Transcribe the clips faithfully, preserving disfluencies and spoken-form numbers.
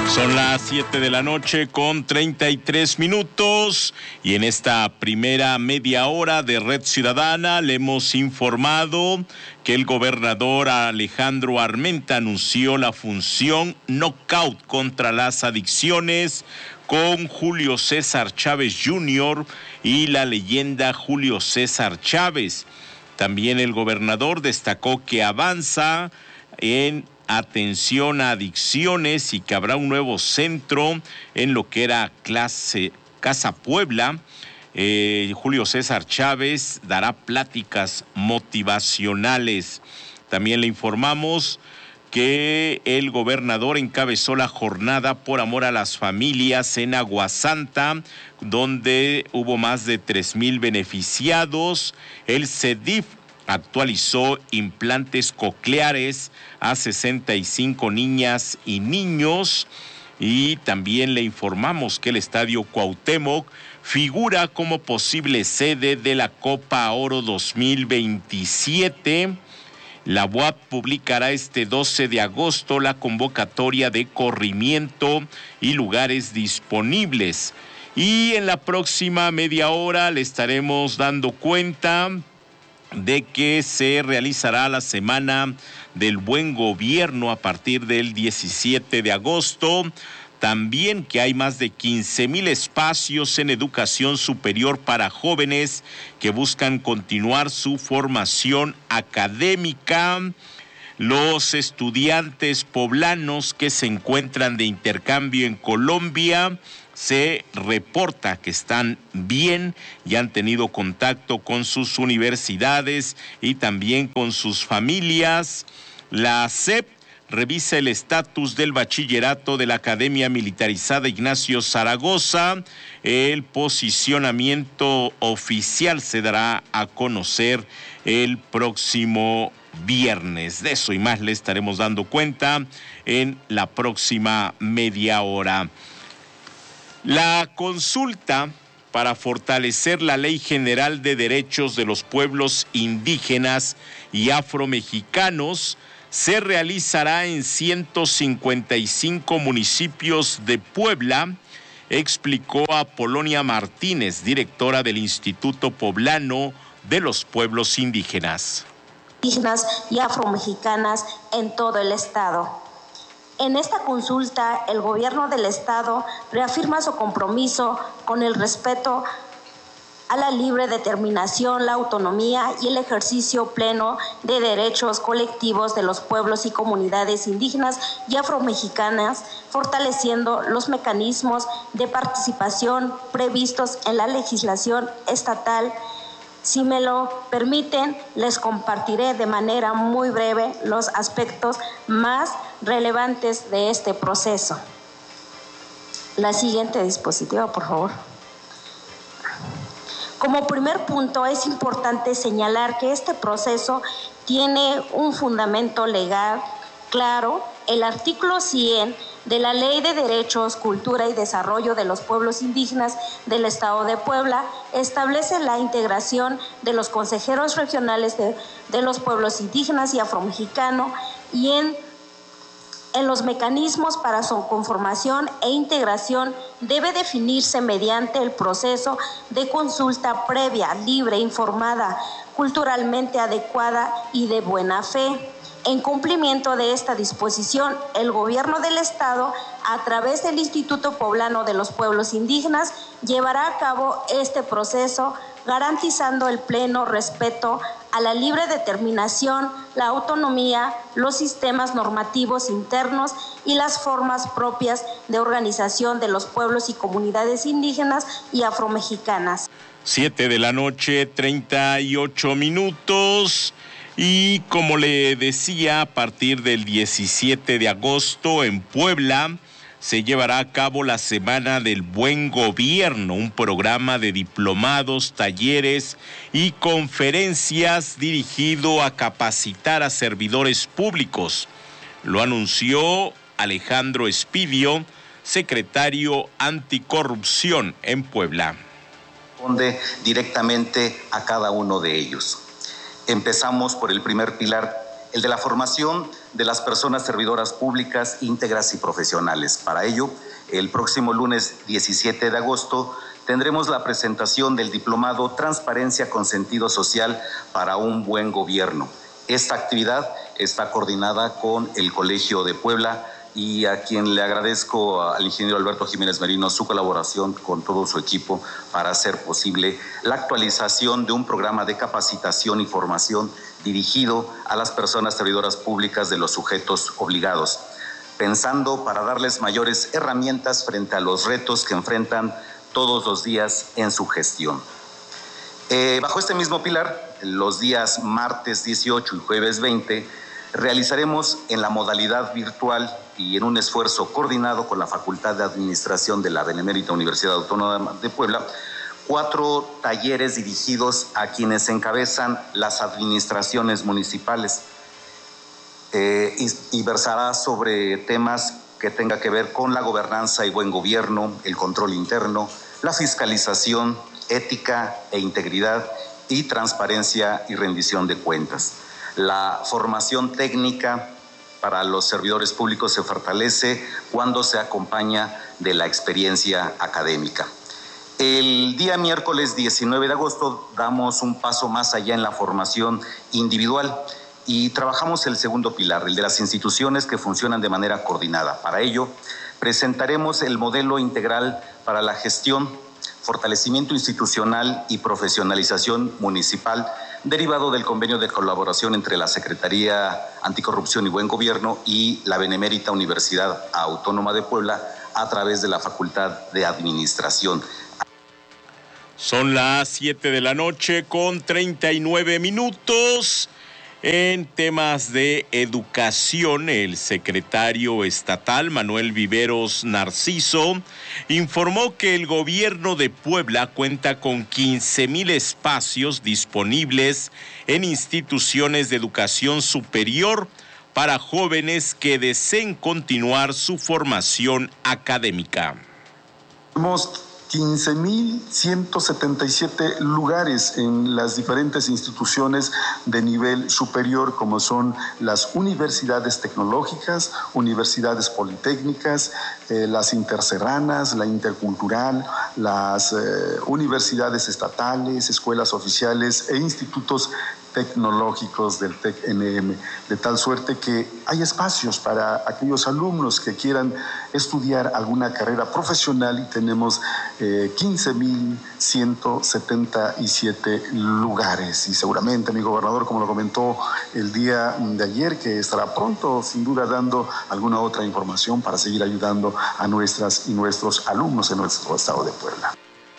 Son las siete de la noche con treinta y tres minutos y en esta primera media hora de Red Ciudadana le hemos informado que el gobernador Alejandro Armenta anunció la función Knockout contra las adicciones con Julio César Chávez junior y la leyenda Julio César Chávez. También el gobernador destacó que avanza en atención a adicciones y que habrá un nuevo centro en lo que era clase, Casa Puebla. Eh, Julio César Chávez dará pláticas motivacionales. También le informamos que el gobernador encabezó la jornada por amor a las familias en Aguasanta, donde hubo más de tres mil beneficiados. El CEDIF actualizó implantes cocleares a sesenta y cinco niñas y niños y también le informamos que el Estadio Cuauhtémoc figura como posible sede de la Copa Oro dos mil veintisiete. La U A P publicará este doce de agosto la convocatoria de corrimiento y lugares disponibles. Y en la próxima media hora le estaremos dando cuenta de que se realizará la Semana del Buen Gobierno a partir del diecisiete de agosto. También que hay más de quince mil espacios en educación superior para jóvenes que buscan continuar su formación académica. Los estudiantes poblanos que se encuentran de intercambio en Colombia se reporta que están bien y han tenido contacto con sus universidades y también con sus familias. La S E P revisa el estatus del bachillerato de la Academia Militarizada Ignacio Zaragoza. El posicionamiento oficial se dará a conocer el próximo viernes. De eso y más le estaremos dando cuenta en la próxima media hora. La consulta para fortalecer la Ley General de Derechos de los Pueblos Indígenas y Afromexicanos se realizará en ciento cincuenta y cinco municipios de Puebla, explicó Apolonia Martínez, directora del Instituto Poblano de los Pueblos Indígenas. Indígenas y afromexicanas en todo el estado. En esta consulta, el gobierno del estado reafirma su compromiso con el respeto a la libre determinación, la autonomía y el ejercicio pleno de derechos colectivos de los pueblos y comunidades indígenas y afromexicanas, fortaleciendo los mecanismos de participación previstos en la legislación estatal. Si me lo permiten, les compartiré de manera muy breve los aspectos más relevantes de este proceso. La siguiente diapositiva, por favor. Como primer punto, es importante señalar que este proceso tiene un fundamento legal claro. El artículo cien de la Ley de Derechos, Cultura y Desarrollo de los Pueblos Indígenas del Estado de Puebla establece la integración de los consejeros regionales de, de los pueblos indígenas y afromexicanos y en, en los mecanismos para su conformación e integración debe definirse mediante el proceso de consulta previa, libre, informada, culturalmente adecuada y de buena fe. En cumplimiento de esta disposición, el gobierno del estado, a través del Instituto Poblano de los Pueblos Indígenas, llevará a cabo este proceso garantizando el pleno respeto a la libre determinación, la autonomía, los sistemas normativos internos y las formas propias de organización de los pueblos y comunidades indígenas y afromexicanas. Siete de la noche, treinta y ocho minutos. Y como le decía, a partir del diecisiete de agosto en Puebla se llevará a cabo la Semana del Buen Gobierno, un programa de diplomados, talleres y conferencias dirigido a capacitar a servidores públicos. Lo anunció Alejandro Espidio, secretario anticorrupción en Puebla. Responde directamente a cada uno de ellos. Empezamos por el primer pilar, el de la formación de las personas servidoras públicas íntegras y profesionales. Para ello, el próximo lunes diecisiete de agosto tendremos la presentación del diplomado Transparencia con Sentido Social para un Buen Gobierno. Esta actividad está coordinada con el Colegio de Puebla y a quien le agradezco al ingeniero Alberto Jiménez Merino su colaboración con todo su equipo para hacer posible la actualización de un programa de capacitación y formación dirigido a las personas servidoras públicas de los sujetos obligados, pensando para darles mayores herramientas frente a los retos que enfrentan todos los días en su gestión. Eh, bajo este mismo pilar, los días martes dieciocho y jueves veinte, realizaremos en la modalidad virtual y en un esfuerzo coordinado con la Facultad de Administración de la Benemérita Universidad Autónoma de Puebla, cuatro talleres dirigidos a quienes encabezan las administraciones municipales eh, y, y versará sobre temas que tenga que ver con la gobernanza y buen gobierno, el control interno, la fiscalización, ética e integridad y transparencia y rendición de cuentas. La formación técnica para los servidores públicos se fortalece cuando se acompaña de la experiencia académica. El día miércoles diecinueve de agosto damos un paso más allá en la formación individual y trabajamos el segundo pilar, el de las instituciones que funcionan de manera coordinada. Para ello, presentaremos el modelo integral para la gestión, fortalecimiento institucional y profesionalización municipal derivado del convenio de colaboración entre la Secretaría Anticorrupción y Buen Gobierno y la Benemérita Universidad Autónoma de Puebla a través de la Facultad de Administración. Son las siete de la noche con treinta y nueve minutos. En temas de educación, el secretario estatal Manuel Viveros Narciso informó que el gobierno de Puebla cuenta con quince mil espacios disponibles en instituciones de educación superior para jóvenes que deseen continuar su formación académica. Tenemos quince mil ciento setenta y siete lugares en las diferentes instituciones de nivel superior, como son las universidades tecnológicas, universidades politécnicas, eh, las interserranas, la intercultural, las eh, universidades estatales, escuelas oficiales e institutos tecnológicos del TEC N M, de tal suerte que hay espacios para aquellos alumnos que quieran estudiar alguna carrera profesional y tenemos eh, quince mil ciento setenta y siete lugares. Y seguramente mi gobernador, como lo comentó el día de ayer, que estará pronto sin duda dando alguna otra información para seguir ayudando a nuestras y nuestros alumnos en nuestro estado de Puebla.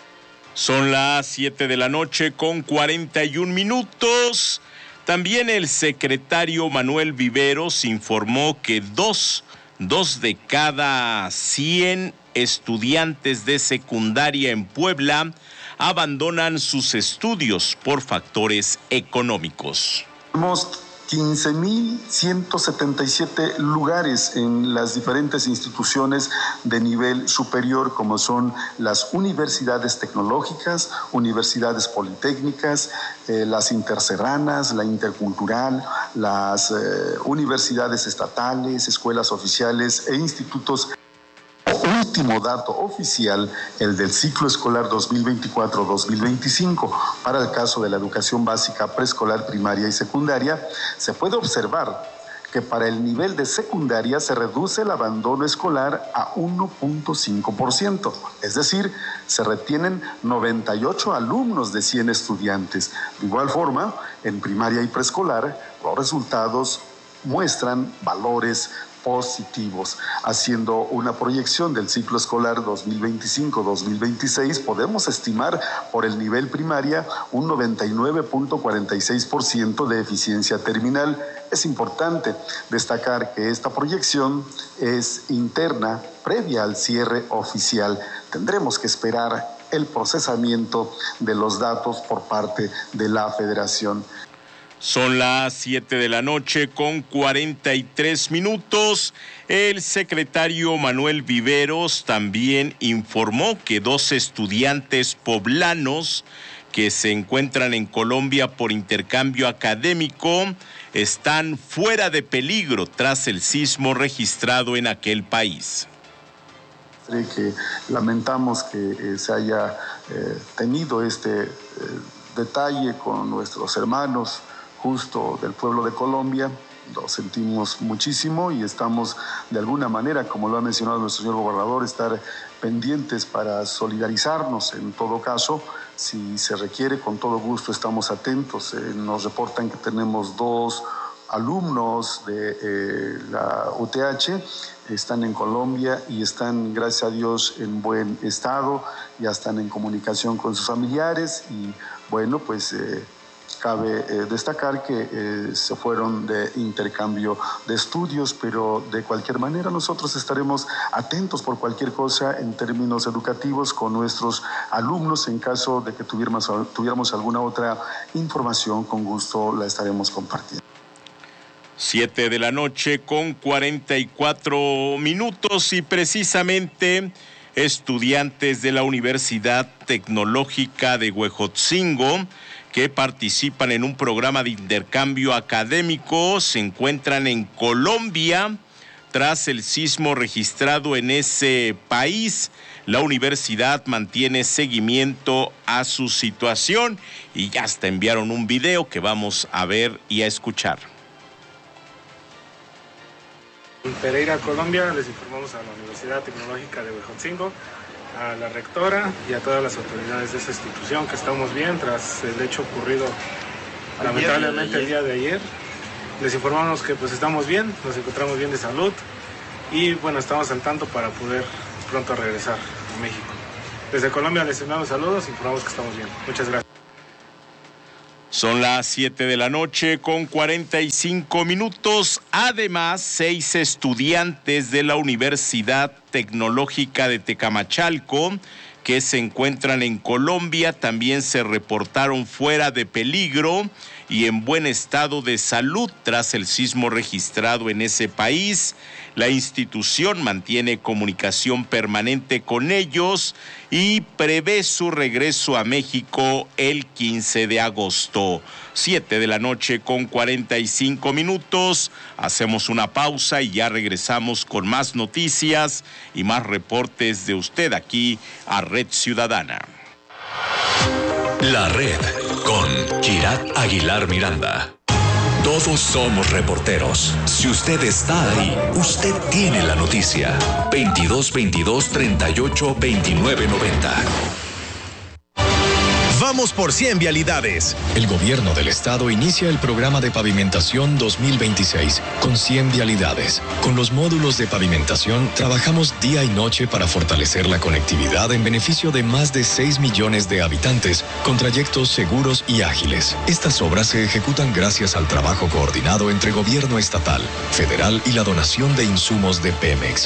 Son las siete de la noche con cuarenta y un minutos. También el secretario Manuel Viveros informó que dos, dos de cada cien estudiantes de secundaria en Puebla abandonan sus estudios por factores económicos. Tenemos quince mil ciento setenta y siete lugares en las diferentes instituciones de nivel superior, como son las universidades tecnológicas, universidades politécnicas, eh, las interserranas, la intercultural, las eh, universidades estatales, escuelas oficiales e institutos. Último dato oficial, el del ciclo escolar dos mil veinticuatro dos mil veinticinco, para el caso de la educación básica, preescolar, primaria y secundaria, se puede observar que para el nivel de secundaria se reduce el abandono escolar a uno punto cinco por ciento, es decir, se retienen noventa y ocho alumnos de cien estudiantes. De igual forma, en primaria y preescolar, los resultados muestran valores positivos. Haciendo una proyección del ciclo escolar dos mil veinticinco dos mil veintiséis, podemos estimar por el nivel primaria un noventa y nueve punto cuarenta y seis por ciento de eficiencia terminal. Es importante destacar que esta proyección es interna, previa al cierre oficial. Tendremos que esperar el procesamiento de los datos por parte de la Federación. Son las siete de la noche con cuarenta y tres minutos. El secretario Manuel Viveros también informó que dos estudiantes poblanos que se encuentran en Colombia por intercambio académico están fuera de peligro tras el sismo registrado en aquel país. Que lamentamos que eh, se haya eh, tenido este eh, detalle con nuestros hermanos justo del pueblo de Colombia. Lo sentimos muchísimo y estamos de alguna manera, como lo ha mencionado nuestro señor gobernador, estar pendientes para solidarizarnos en todo caso. Si se requiere, con todo gusto estamos atentos. Eh, nos reportan que tenemos dos alumnos de eh, la U T H, están en Colombia y están, gracias a Dios, en buen estado, ya están en comunicación con sus familiares y bueno, pues eh, cabe eh, destacar que eh, se fueron de intercambio de estudios, pero de cualquier manera nosotros estaremos atentos por cualquier cosa en términos educativos con nuestros alumnos. En caso de que tuviéramos, tuviéramos alguna otra información, con gusto la estaremos compartiendo. Siete de la noche con cuarenta y cuatro minutos y precisamente estudiantes de la Universidad Tecnológica de Huejotzingo que participan en un programa de intercambio académico se encuentran en Colombia tras el sismo registrado en ese país. La universidad mantiene seguimiento a su situación y ya hasta enviaron un video que vamos a ver y a escuchar. En Pereira, Colombia, les informamos a la Universidad Tecnológica de Huejotzingo, a la rectora y a todas las autoridades de esa institución que estamos bien tras el hecho ocurrido lamentablemente el día de ayer. Les informamos que pues estamos bien, nos encontramos bien de salud y bueno, estamos al tanto para poder pronto regresar a México. Desde Colombia les enviamos saludos, informamos que estamos bien. Muchas gracias. Son las siete de la noche con cuarenta y cinco minutos. Además, seis estudiantes de la Universidad Tecnológica de Tecamachalco que se encuentran en Colombia también se reportaron fuera de peligro y en buen estado de salud tras el sismo registrado en ese país. La institución mantiene comunicación permanente con ellos y prevé su regreso a México el quince de agosto. Siete de la noche con cuarenta y cinco minutos. Hacemos una pausa y ya regresamos con más noticias y más reportes de usted aquí a Red Ciudadana. La Red con Kirat Aguilar Miranda. Todos somos reporteros. Si usted está ahí, usted tiene la noticia. veintidós veintidós treinta y ocho veintinueve noventa. Vamos por cien vialidades. El gobierno del estado inicia el programa de pavimentación dos mil veintiséis con cien vialidades. Con los módulos de pavimentación trabajamos día y noche para fortalecer la conectividad en beneficio de más de seis millones de habitantes con trayectos seguros y ágiles. Estas obras se ejecutan gracias al trabajo coordinado entre gobierno estatal, federal y la donación de insumos de Pemex.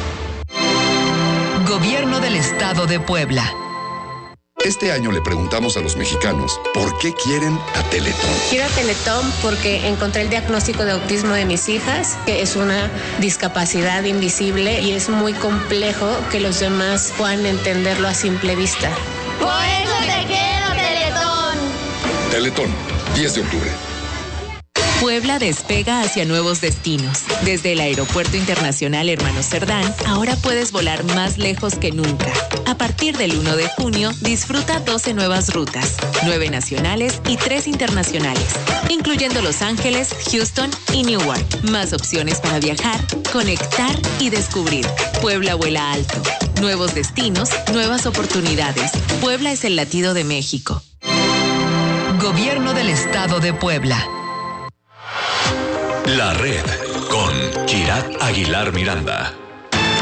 Gobierno del Estado de Puebla. Este año le preguntamos a los mexicanos por qué quieren a Teletón. Quiero a Teletón porque encontré el diagnóstico de autismo de mis hijas, que es una discapacidad invisible y es muy complejo que los demás puedan entenderlo a simple vista. Por eso te quiero, Teletón. Teletón, diez de octubre. Puebla despega hacia nuevos destinos. Desde el Aeropuerto Internacional Hermanos Cerdán, ahora puedes volar más lejos que nunca. A partir del uno de junio, disfruta doce nuevas rutas, nueve nacionales y tres internacionales, incluyendo Los Ángeles, Houston y Newark. Más opciones para viajar, conectar y descubrir. Puebla vuela alto. Nuevos destinos, nuevas oportunidades. Puebla es el latido de México. Gobierno del Estado de Puebla. La Red con Kirat Aguilar Miranda.